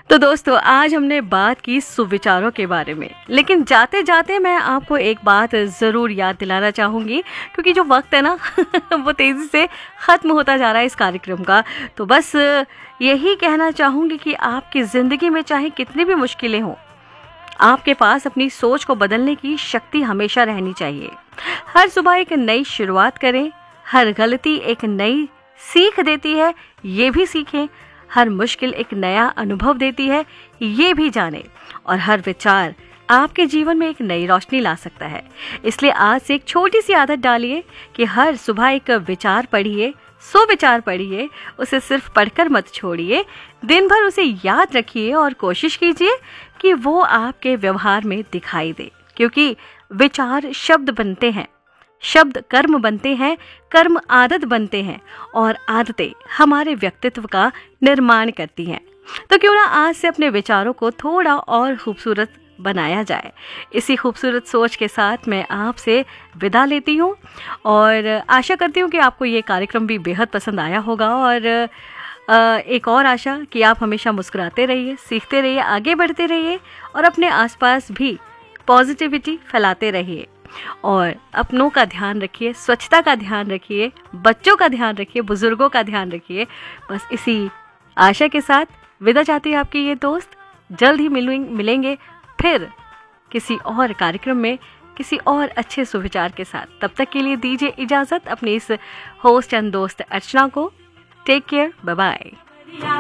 तो दोस्तों, आज हमने बात की सुविचारों के बारे में, लेकिन जाते जाते मैं आपको एक बात ज़रूर याद दिलाना चाहूँगी, क्योंकि जो वक्त है ना वो तेज़ी से ख़त्म होता जा रहा है इस कार्यक्रम का। तो बस यही कहना चाहूँगी कि आपकी ज़िंदगी में चाहे कितनी भी मुश्किलें हों, आपके पास अपनी सोच को बदलने की शक्ति हमेशा रहनी चाहिए। हर सुबह एक नई शुरुआत करें, हर गलती एक नई सीख देती है, ये भी सीखें। हर मुश्किल एक नया अनुभव देती है, ये भी जानें। और हर विचार आपके जीवन में एक नई रोशनी ला सकता है। इसलिए आज से एक छोटी सी आदत डालिए कि हर सुबह एक विचार पढ़िए, सुविचार पढ़िए, उसे सिर्फ पढ़कर मत छोड़िए, दिन भर उसे याद रखिए और कोशिश कीजिए कि वो आपके व्यवहार में दिखाई दे। क्योंकि विचार शब्द बनते हैं, शब्द कर्म बनते हैं, कर्म आदत बनते हैं और आदतें हमारे व्यक्तित्व का निर्माण करती हैं। तो क्यों ना आज से अपने विचारों को थोड़ा और खूबसूरत बनाया जाए। इसी खूबसूरत सोच के साथ मैं आपसे विदा लेती हूँ और आशा करती हूँ कि आपको ये कार्यक्रम भी बेहद पसंद आया होगा। और एक और आशा कि आप हमेशा मुस्कुराते रहिए, सीखते रहिए, आगे बढ़ते रहिए और अपने आसपास भी पॉजिटिविटी फैलाते रहिए। और अपनों का ध्यान रखिए, स्वच्छता का ध्यान रखिए, बच्चों का ध्यान रखिए, बुजुर्गों का ध्यान रखिए। बस इसी आशा के साथ विदा चाहती है आपकी ये दोस्त। जल्द ही मिलेंगे फिर किसी और कार्यक्रम में, किसी और अच्छे सुविचार के साथ। तब तक के लिए दीजिए इजाज़त अपनी इस होस्ट एंड दोस्त अर्चना को। Take care, bye bye.